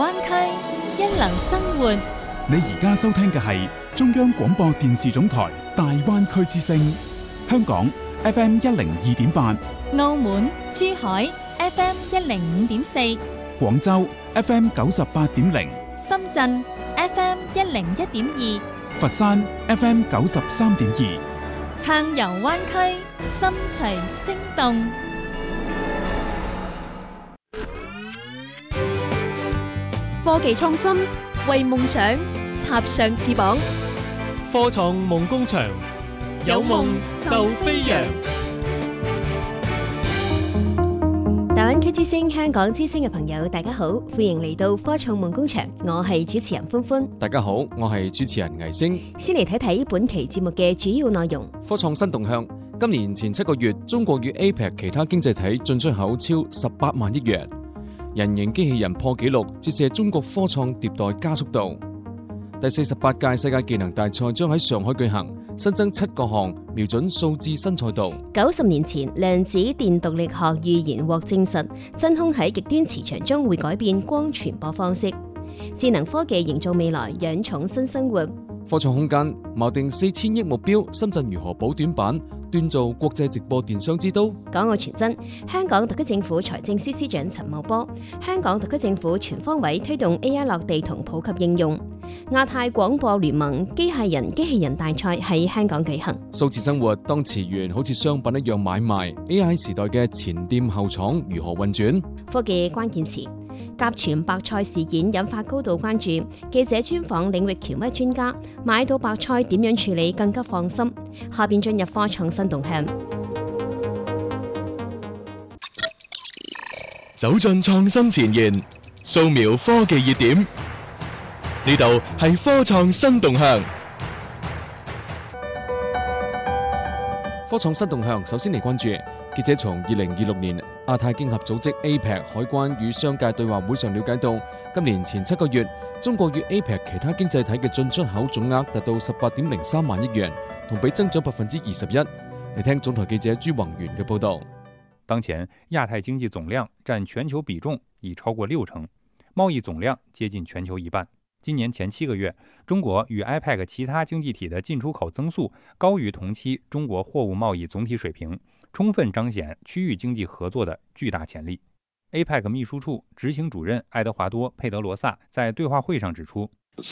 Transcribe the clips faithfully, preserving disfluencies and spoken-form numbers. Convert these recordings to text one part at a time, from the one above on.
灣區，一流生活。 你而家收聽嘅係中央廣播電視總台大灣區之聲，香港 F M 一零二點八， 澳門、珠海 F M 一零五點四， 廣州 F M 九十八點零， 深圳 F M 一零一點二， 佛山 F M 九十三點二， 暢遊灣區，心隨聲動。 科技創新，為夢想插上翅膀。 科創夢工場，有夢就飛揚。 大灣區之聲、香港之聲嘅朋友，大家好，歡迎嚟到科創夢工場，我係主持人歡歡。 大家好，我係主持人魏星。 先嚟睇睇本期節目嘅主要內容。 科創新動向，今年前七個月，中國與 A P E C 其他經濟體進出口超十八萬億元。人形機器人破紀錄，折射中國科創迭代加速度。第四十八屆世界技能大賽將喺上海舉行，新增七個項，瞄準數字新賽道。 九十年前，量子電動力學預言獲證實，真空喺極端磁場中會改變光傳播方式。智能科技營造未來，養寵新生活。 科創空間錨定四千億目標，深圳如何補短板？鍛造國際直播電商之都。 港澳傳真，香港特區政府財政司司長陳茂波，香港特區政府全方位推動 A I 落地同普及應用。亞太廣播聯盟機械人機器人大賽喺香港舉行。 數字生活，當詞源好似商品一樣買賣 ，A I 時代嘅前店後廠如何運轉？ 科技關鍵詞，甲醛白菜事件引發高度關注。記者專訪領域權威專家，買到白菜點樣處理更加放心。下邊進入科創新動向， 走進創新前沿，掃描科技熱點。呢度係科創新動向。 科創新動向，首先嚟關注記者從二零二六年亞太經合組織 A P E C 海關與商界對話會上了解到，今年前七個月，中國與 A P E C 其他經濟體嘅進出口總額達到十八點零三萬億元，同比增長百分之二十一。嚟聽總台記者朱宏源嘅報道。 當前亞太經濟總量佔全球比重已超過六成，貿易總量接近全球一半。今年前七個月，中國與 A P E C 其他經濟體的進出口增速高於同期中國貨物貿易總體水平，充分彰顯區域經濟合作的巨大潛力。A P E C 秘書處執行主任愛德華多·佩德羅薩在對話會上指出，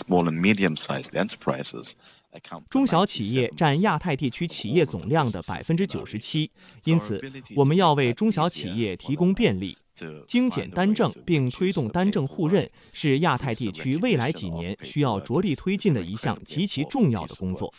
中小企業佔亞太地區企業總量的百分之九十七，因此我們要為中小企業提供便利。精簡單政並推動單政互認是亞太地區未來幾年需要着力推進的一項極其重要的工作。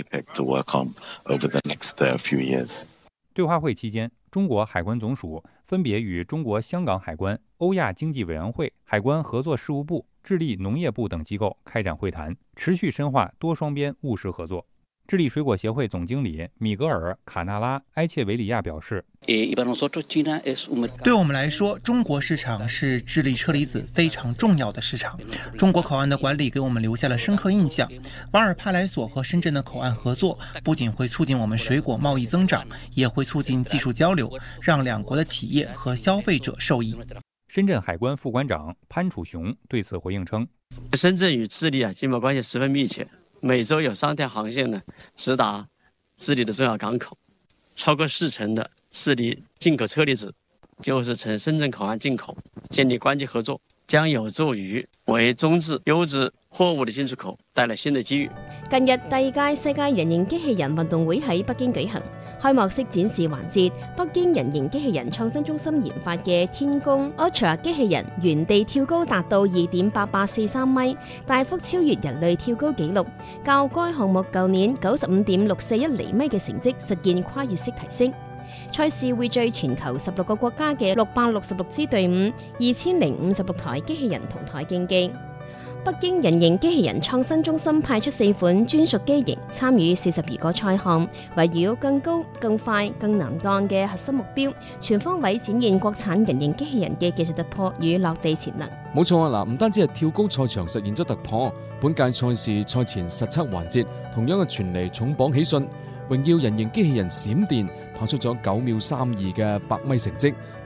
對話會期間，中國海關總署分別與中國香港海關、歐亞經濟委員會、海關合作事務部、智利農業部等機構開展會談，持續深化多雙邊務實合作。智利水果協會總經理米格爾·卡納拉·埃切維里亞表示， 對我們來說，中國市場是智利車厘子非常重要的市場。中國口岸的管理給我們留下了深刻印象。瓦爾帕萊索和深圳的口岸合作，不僅會促進我們水果貿易增長，也會促進技術交流，讓兩國的企業和消費者受益。 深圳海關副關長潘楚雄對此回應稱， 深圳與智利啊經貿關係十分密切。每周有三條航線呢直達智利的重要港口，超過四成的智利進口車厘子就是從深圳口岸進口，建立關係合作將有助於為中智優質貨物的進出口帶來新的機遇。 近日第二屆世界人形機器人運動會喺北京舉行，開幕式展示環節，北京人形機器人創新中心研發嘅天宮 Ultra 機器人原地跳高達到二點八八四三米，大幅超越人類跳高紀錄，較該項目舊年九十五點六四一厘米嘅成績實現跨越式提升。賽事匯聚全球十六個國家嘅六百六十六支隊伍，二千零五十六台機器人同台競技。北京人形機器人創新中心派出四款專屬機型參與四十餘個賽項，圍繞更高、更快、更難幹嘅核心目標，全方位展現國產人形機器人嘅技術突破與落地潛能。 冇錯啊！嗱，唔單止係跳高賽場實現咗突破，本屆賽事賽前實測環節同樣嘅傳嚟重磅喜訊，榮耀人形機器人閃電跑出咗九秒三二嘅百米成績，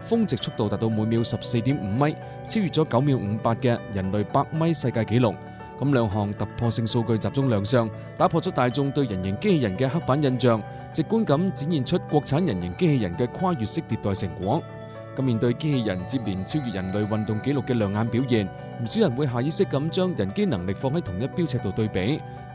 峰值速度達到每秒十四點五米，超越咗九秒五八嘅人類百米世界紀錄。咁兩項突破性數據集中亮相，打破咗大眾對人形機器人嘅刻板印象，直觀咁展現出國產人形機器人嘅跨越式迭代成果。咁面對機器人接連超越人類運動紀錄嘅亮眼表現，唔少人會下意識咁將人機能力放喺同一標尺度對比。